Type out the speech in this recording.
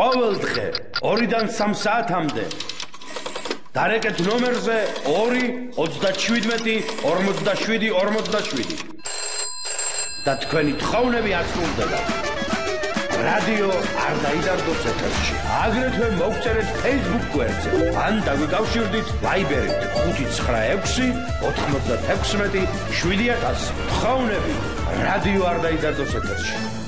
ყოველდღე 2-დან 3 საათამდე დარეკეთ ნომერზე 2 37 47 47 და თქვენი თხოვნები ასრულდება რადიო არ დაიდარდოს ეთერში. აგრეთვე მოგწერეთ Facebook გვერდზე ან დაგვიკავშირდით Viber-ით 596 96 7000 თხოვნები რადიო არ დაიდარდოს ეთერში.